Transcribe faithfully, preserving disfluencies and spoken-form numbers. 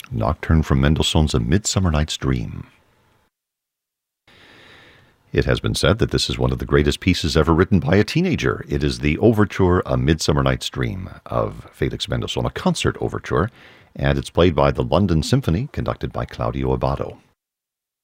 Nocturne from Mendelssohn's A Midsummer Night's Dream. It has been said that this is one of the greatest pieces ever written by a teenager. It is the overture, A Midsummer Night's Dream, of Felix Mendelssohn, a concert overture, and it's played by the London Symphony, conducted by Claudio Abbado.